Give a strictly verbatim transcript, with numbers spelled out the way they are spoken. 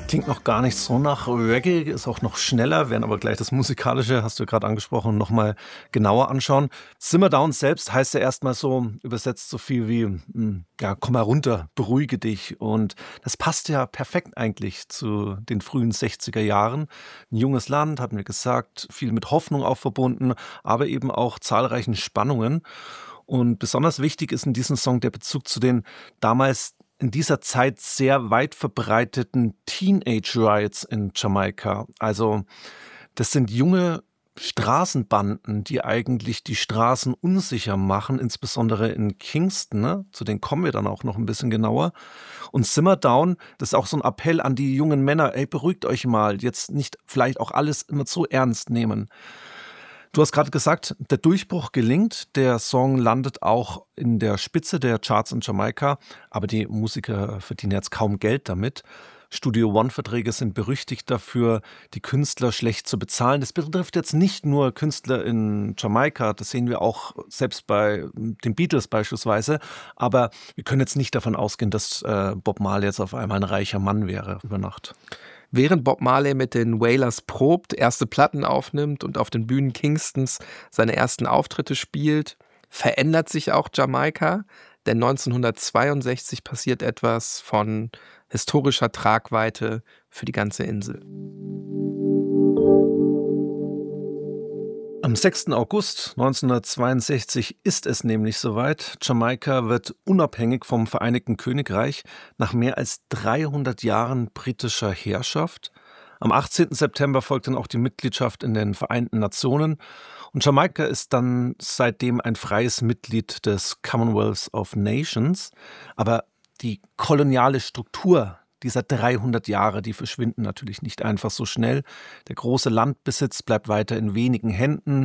Klingt noch gar nicht so nach Reggae, ist auch noch schneller, werden aber gleich das Musikalische, hast du gerade angesprochen, nochmal genauer anschauen. Simmer Down selbst heißt ja erstmal so, übersetzt so viel wie, ja, komm mal runter, beruhige dich. Und das passt ja perfekt eigentlich zu den frühen sechziger Jahren. Ein junges Land, hatten wir gesagt, viel mit Hoffnung auch verbunden, aber eben auch zahlreichen Spannungen. Und besonders wichtig ist in diesem Song der Bezug zu den damals in dieser Zeit sehr weit verbreiteten Teenage Riots in Jamaika. Also das sind junge Straßenbanden, die eigentlich die Straßen unsicher machen, insbesondere in Kingston, ne? Zu denen kommen wir dann auch noch ein bisschen genauer. Und Simmer Down, das ist auch so ein Appell an die jungen Männer, ey, beruhigt euch mal, jetzt nicht vielleicht auch alles immer zu ernst nehmen. Du hast gerade gesagt, der Durchbruch gelingt, der Song landet auch in der Spitze der Charts in Jamaika, aber die Musiker verdienen jetzt kaum Geld damit. Studio One-Verträge sind berüchtigt dafür, die Künstler schlecht zu bezahlen. Das betrifft jetzt nicht nur Künstler in Jamaika, das sehen wir auch selbst bei den Beatles beispielsweise, aber wir können jetzt nicht davon ausgehen, dass äh, Bob Marley jetzt auf einmal ein reicher Mann wäre über Nacht. Während Bob Marley mit den Wailers probt, erste Platten aufnimmt und auf den Bühnen Kingstons seine ersten Auftritte spielt, verändert sich auch Jamaika, denn neunzehnhundertzweiundsechzig passiert etwas von historischer Tragweite für die ganze Insel. Am sechsten August neunzehnhundertzweiundsechzig ist es nämlich soweit. Jamaika wird unabhängig vom Vereinigten Königreich nach mehr als dreihundert Jahren britischer Herrschaft. Am achtzehnten September folgt dann auch die Mitgliedschaft in den Vereinten Nationen. Und Jamaika ist dann seitdem ein freies Mitglied des Commonwealth of Nations. Aber die koloniale Struktur dieser dreihundert Jahre, die verschwinden natürlich nicht einfach so schnell. Der große Landbesitz bleibt weiter in wenigen Händen.